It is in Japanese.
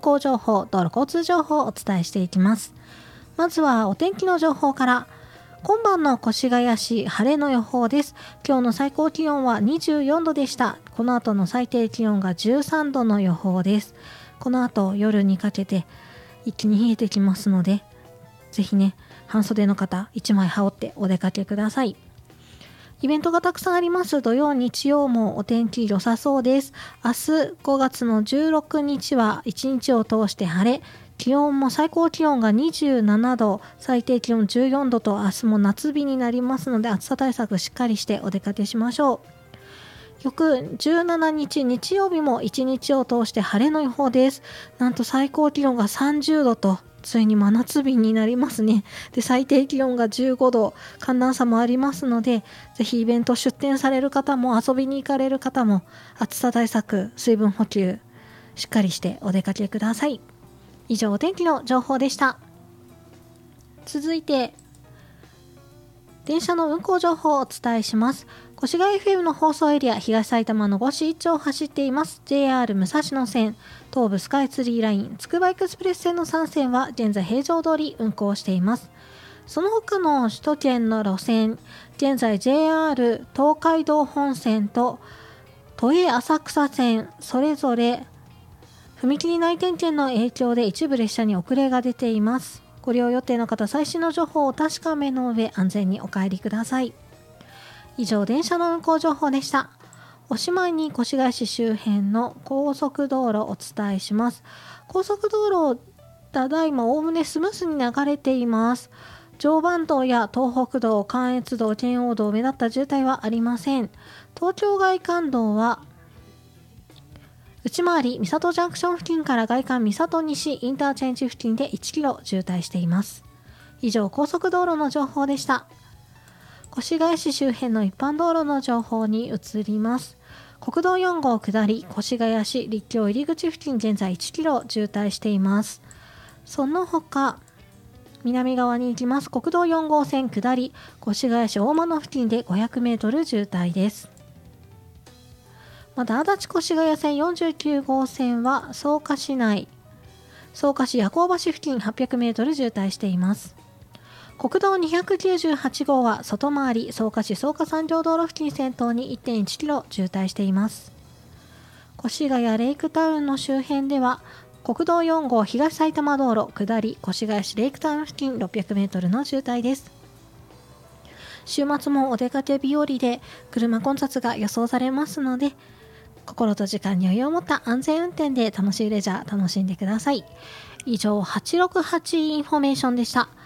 行情報、道路交通情報をお伝えしていきます。まずはお天気の情報から。今晩の越谷市、晴れの予報です。今日の最高気温は24度でした。この後の最低気温が13度の予報です。この後夜にかけて一気に冷えてきますので、ぜひね、半袖の方1枚羽織ってお出かけください。イベントがたくさんあります。土曜日曜もお天気良さそうです。明日5月の16日は1日を通して晴れ、気温も最高気温が27度、最低気温14度と明日も夏日になりますので、暑さ対策しっかりしてお出かけしましょう。翌17日日曜日も1日を通して晴れの予報です。なんと最高気温が30度とついに真夏日になりますね。で、最低気温が15度、寒暖差もありますので、ぜひイベント出店される方も遊びに行かれる方も暑さ対策、水分補給しっかりしてお出かけください。以上、お天気の情報でした。続いて電車の運行情報をお伝えします。越谷 FM の放送エリア、東埼玉の五市一丁を走っています JR 武蔵野線、東武スカイツリーライン、つくばエクスプレス線の3線は現在平常通り運行しています。その他の首都圏の路線、現在 JR 東海道本線と都営浅草線、それぞれ踏切内点検の影響で一部列車に遅れが出ています。ご利用予定の方、最新の情報をお確かめの上、安全にお帰りください。以上、電車の運行情報でした。おしまいに越谷市周辺の高速道路をお伝えします。高速道路、ただいまおおむねスムースに流れています。常磐道や東北道、関越道、圏央道、目立った渋滞はありません。東京外環道は内回り三郷ジャンクション付近から外環三郷西インターチェンジ付近で1キロ渋滞しています。以上、高速道路の情報でした。越谷市周辺の一般道路の情報に移ります。国道4号下り越谷市立教入り口付近、現在1キロ渋滞しています。その他南側に行きます。国道4号線下り越谷市大間野付近で500メートル渋滞です。また足立越谷線49号線は草加市内、草加市夜行橋付近800メートル渋滞しています。国道298号は外回り草加市草加産業道路付近先頭に 1.1 キロ渋滞しています。越谷レイクタウンの周辺では国道4号東埼玉道路下り越谷市レイクタウン付近600メートルの渋滞です。週末もお出かけ日和で車混雑が予想されますので、心と時間に余裕を持った安全運転で楽しいレジャー楽しんでください。以上、868インフォメーションでした。